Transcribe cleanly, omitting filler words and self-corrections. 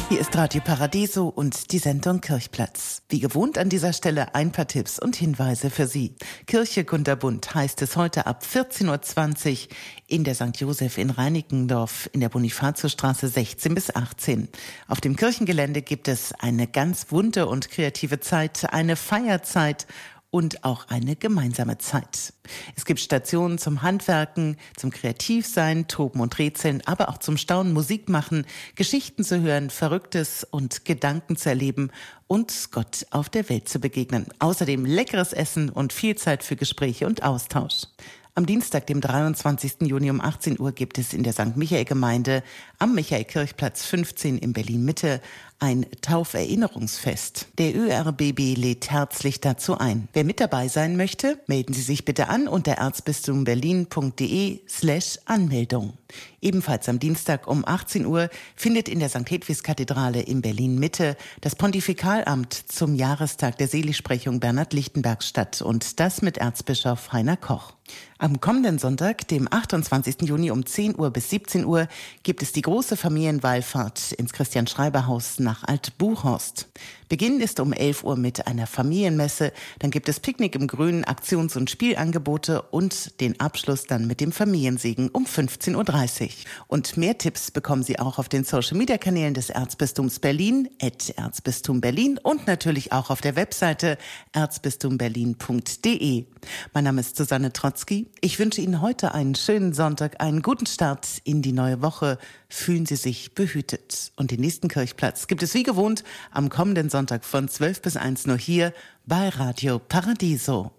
Hier ist Radio Paradiso und die Sendung Kirchplatz. Wie gewohnt an dieser Stelle ein paar Tipps und Hinweise für Sie. Kirche Gunterbund heißt es heute ab 14.20 Uhr in der St. Joseph in Reinickendorf in der Bonifatiusstraße 16 bis 18. Auf dem Kirchengelände gibt es eine ganz bunte und kreative Zeit, eine Feierzeit und auch eine gemeinsame Zeit. Es gibt Stationen zum Handwerken, zum Kreativsein, Toben und Rätseln, aber auch zum Staunen, Musik machen, Geschichten zu hören, Verrücktes und Gedanken zu erleben und Gott auf der Welt zu begegnen. Außerdem leckeres Essen und viel Zeit für Gespräche und Austausch. Am Dienstag, dem 23. Juni um 18 Uhr gibt es in der St. Michael-Gemeinde am Michael-Kirchplatz 15 in Berlin-Mitte ein Tauferinnerungsfest. Der ÖRBB lädt herzlich dazu ein. Wer mit dabei sein möchte, melden Sie sich bitte an unter erzbistumberlin.de/Anmeldung. Ebenfalls am Dienstag um 18 Uhr findet in der St. Hedwigs-Kathedrale in Berlin-Mitte das Pontifikalamt zum Jahrestag der Seligsprechung Bernhard Lichtenbergs statt und das mit Erzbischof Heiner Koch. Am kommenden Sonntag, dem 28. Juni um 10 Uhr bis 17 Uhr, gibt es die große Familienwallfahrt ins Christian-Schreiber-Haus nach Alt-Buchhorst. Beginn ist um 11 Uhr mit einer Familienmesse, dann gibt es Picknick im Grünen, Aktions- und Spielangebote und den Abschluss dann mit dem Familiensegen um 15.30 Uhr. Und mehr Tipps bekommen Sie auch auf den Social-Media-Kanälen des Erzbistums Berlin, @Erzbistum Berlin und natürlich auch auf der Webseite erzbistumberlin.de. Mein Name ist Susanne Trotzki. Ich wünsche Ihnen heute einen schönen Sonntag, einen guten Start in die neue Woche. Fühlen Sie sich behütet. Und den nächsten Kirchplatz gibt es wie gewohnt am kommenden Sonntag von 12 bis 1 nur hier bei Radio Paradiso.